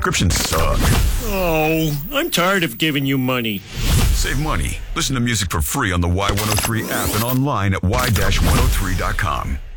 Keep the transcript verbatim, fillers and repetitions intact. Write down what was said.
subscriptions suck. Oh, I'm tired of giving you money. Save money. Listen to music for free on the Y one oh three app and online at y dash one oh three dot com.